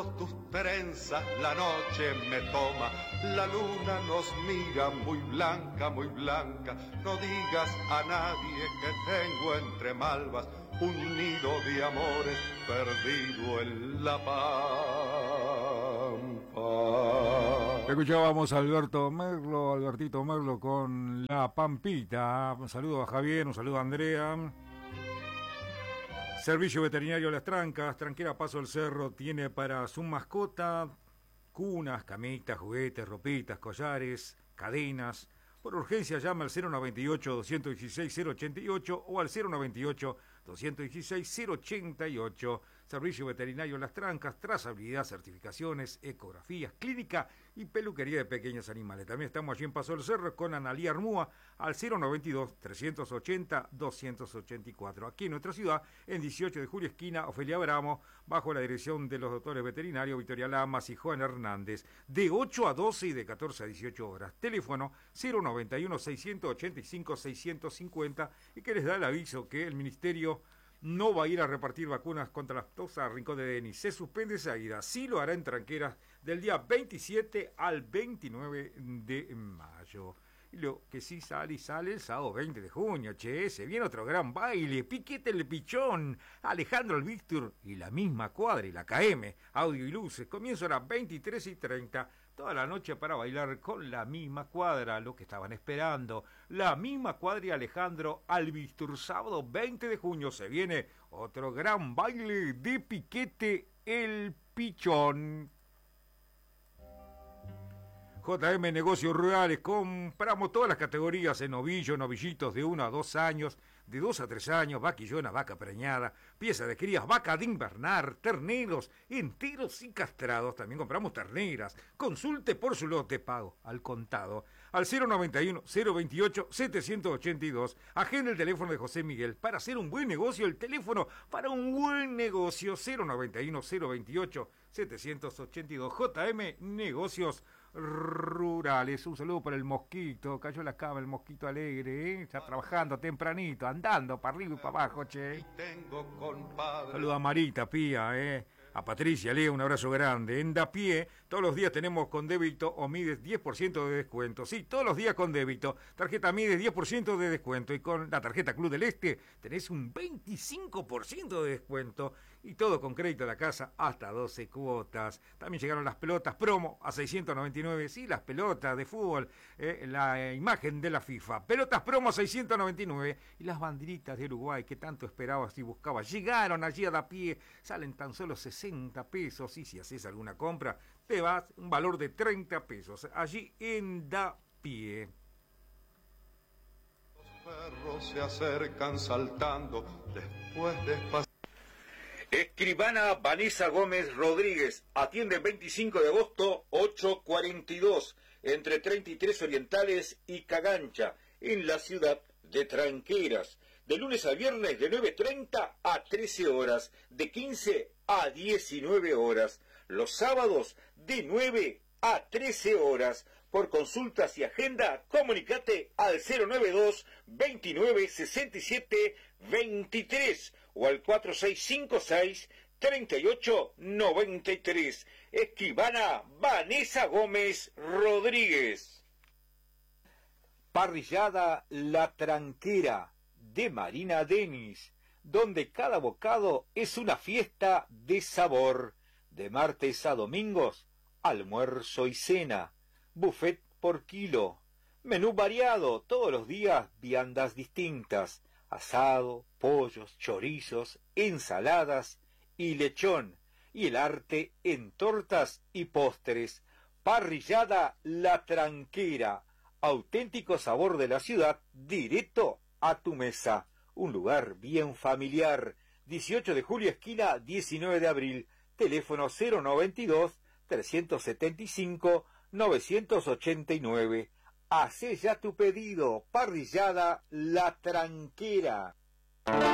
Tus trenzas la noche me toma, la luna nos mira muy blanca, no digas a nadie que tengo entre malvas un nido de amores perdido en la pampa. Escuchábamos a Albertito Merlo con La Pampita. Un saludo a Javier, un saludo a Andrea. Servicio Veterinario Las Trancas, Tranquera Paso del Cerro, tiene para su mascota cunas, camitas, juguetes, ropitas, collares, cadenas. Por urgencia llama al 098-216-088 o al 098-216-088. Servicio Veterinario Las Trancas, trazabilidad, certificaciones, ecografías, clínica y peluquería de pequeños animales. También estamos allí en Paso del Cerro con Analía Armúa al 092-380-284. Aquí en nuestra ciudad, en 18 de julio, esquina Ofelia Bramo, bajo la dirección de los doctores veterinarios Victoria Lamas y Juan Hernández, de 8 a 12 y de 14 a 18 horas. Teléfono 091-685-650 y que les da el aviso que el Ministerio no va a ir a repartir vacunas contra la aftosa a Rincón de Denis. Se suspende esa ida. Sí lo hará en Tranqueras del día 27 al 29 de mayo. Y lo que sí sale el sábado 20 de junio, se viene otro gran baile, Piquete el Pichón, Alejandro el Víctor y la misma cuadra y la KM, audio y luces, comienzo a las 23:30, toda la noche para bailar con la misma cuadra, lo que estaban esperando, la misma cuadra y Alejandro al Víctor, sábado 20 de junio se viene otro gran baile de Piquete el Pichón. JM Negocios Rurales, compramos todas las categorías en novillos, novillitos de 1 a 2 años, de 2 a 3 años, vaquillona, vaca preñada, pieza de crías, vaca de invernar, terneros, enteros y castrados. También compramos terneras. Consulte por su lote, pago al contado. Al 091-028-782. Agenda el teléfono de José Miguel. Para hacer un buen negocio, el teléfono para un buen negocio, 091-028-782. JM Negocios Rurales. Un saludo para el mosquito, cayó la cama el mosquito alegre, está trabajando tempranito, andando para arriba y para abajo, Saludo a Marita, Pía, a Patricia, Leo, un abrazo grande. En Dapié, todos los días tenemos con débito o Mides 10% de descuento. Sí, todos los días con débito. Tarjeta Mides 10% de descuento. Y con la tarjeta Club del Este tenés un 25% de descuento. Y todo con crédito a la casa hasta 12 cuotas. También llegaron las pelotas promo a 699. Sí, las pelotas de fútbol. La imagen de la FIFA. Pelotas promo a 699. Y las banderitas de Uruguay que tanto esperabas y buscabas. Llegaron allí a Dapié. Salen tan solo 60 pesos, y si haces alguna compra, te vas un valor de 30 pesos, allí en Dapié. Los perros se acercan saltando, después Escribana Vanessa Gómez Rodríguez, atiende el 25 de agosto, 8:42, entre 33 Orientales y Cagancha, en la ciudad de Tranqueras. De lunes a viernes de 9:30 a 13 horas, de 15 a 19 horas. Los sábados de 9 a 13 horas. Por consultas y agenda, comunicate al 092 29 67 23 o al 4656 38 93. Escribana Vanessa Gómez Rodríguez. Parrillada La Tranquera de Marina Denis, donde cada bocado es una fiesta de sabor. De martes a domingos, almuerzo y cena, buffet por kilo, menú variado, todos los días viandas distintas, asado, pollos, chorizos, ensaladas y lechón, y el arte en tortas y postres. Parrillada La Tranquera, auténtico sabor de la ciudad, directo a tu mesa. Un lugar bien familiar. 18 de julio, esquina 19 de abril. Teléfono 092-375-989. Hacé ya tu pedido. Parrillada La Tranquera.